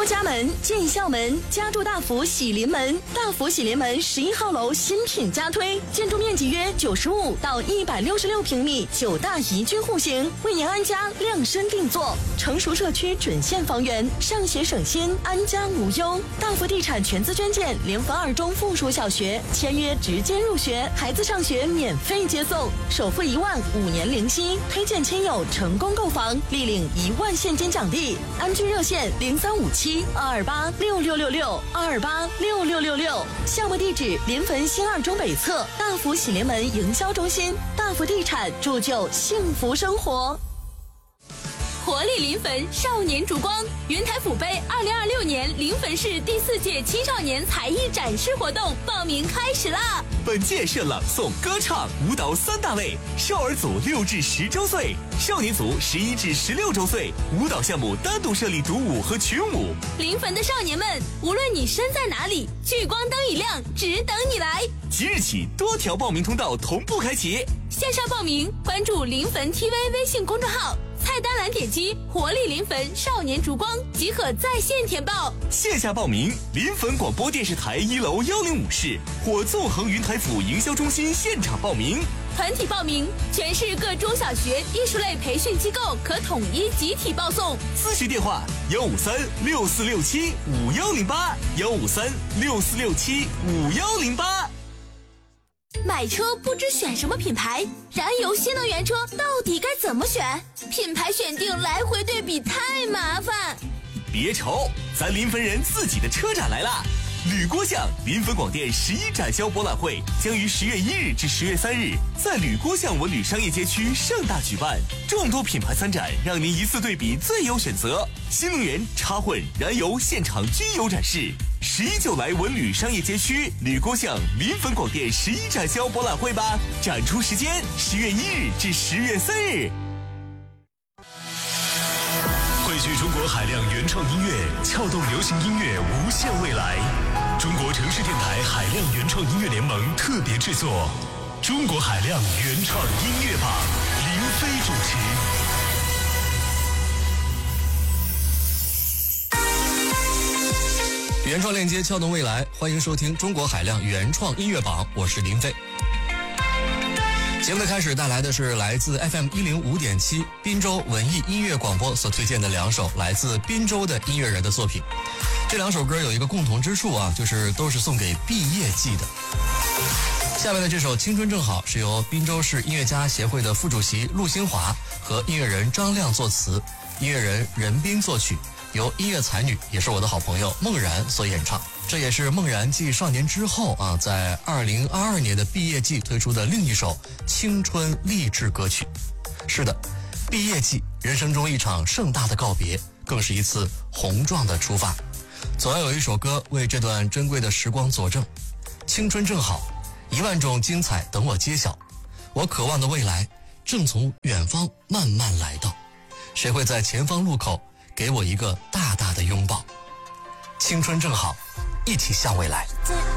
出家门见校门，家住大福喜临门。大福喜临门11号楼新品加推，建筑面积约95到166平米，9大宜居户型，为您安家量身定做。成熟社区准现房源，上学省心，安家无忧。大福地产全资捐建临汾2中附属小学，签约直接入学，孩子上学免费接送，首付1万，5年零息。推荐亲友成功购房，立领1万现金奖励。安居热线0357-228-6666，228-6666。项目地址临汾新2中北侧大福喜临门营销中心。大福地产铸就幸福生活。 活力临汾少年烛光云台府杯2026年临汾市第4届青少年才艺展示活动报名开始啦！ 本届设朗诵、歌唱、舞蹈3大类，少儿组6至10周岁，少年组11至16周岁，舞蹈项目单独设立独舞和群舞。 临汾的少年们，无论你身在哪里，聚光灯一亮，只等你来。 即日起，多条报名通道同步开启。 线上报名，关注临汾 TV 微信公众号，菜单栏点击活力临汾少年烛光即可在线填报。 线下报名，临汾广播电视台1楼105室或纵横云台府营销中心现场报名。 团体报名，全市各中小学艺术类培训机构可统一集体报送。 咨询电话153-6467-5108，153-6467-5108。 买车不知选什么品牌，燃油新能源车到底该怎么选？品牌选定来回对比太麻烦。 别愁，咱临汾人自己的车展来啦！铝锅巷临汾广电11展销博览会将于10月1日至10月3日在铝锅巷文旅商业街区盛大举办，众多品牌参展，让您一次对比最有选择。新能源、插混、燃油现场均有展示。11就来文旅商业街区铝锅巷临汾广电11展销博览会吧！展出时间10月1日至10月3日。 汇聚中国海量原创音乐，撬动流行音乐无限未来。中国城市电台海量原创音乐联盟特别制作中国海量原创音乐榜，林飞主持。 原创链接撬动未来，欢迎收听中国海量原创音乐榜，我是林飞。节目的开始带来的是来自 FM105.7 滨州文艺音乐广播所推荐的2首来自滨州的音乐人的作品。这2首歌有一个共同之处啊，就是都是送给毕业季的。下面的这首《青春正好》是由滨州市音乐家协会的副主席陆新华和音乐人张亮作词，音乐人任冰作曲，由音乐才女也是我的好朋友孟然所演唱。这也是孟然继少年之后啊，在2022年的毕业季推出的另一首青春励志歌曲。是的，毕业季，人生中一场盛大的告别，更是一次宏壮的出发。总要有一首歌为这段珍贵的时光佐证。青春正好，1万种精彩等我揭晓。我渴望的未来正从远方慢慢来到，谁会在前方路口给我一个大大的拥抱？青春正好，一起向未来。 最